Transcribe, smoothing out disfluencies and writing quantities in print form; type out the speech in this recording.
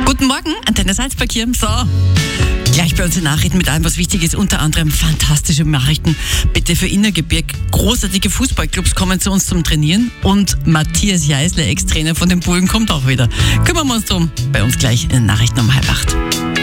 Guten Morgen, Antenne Salzburg hier. So, gleich bei uns in Nachrichten mit allem, was wichtig ist. Unter anderem fantastische Nachrichten bitte für Innergebirg. Großartige Fußballclubs kommen zu uns zum Trainieren. Und Matthias Jeißler, Ex-Trainer von den Bullen, kommt auch wieder. Kümmern wir uns drum bei uns gleich in den Nachrichten um 7:30.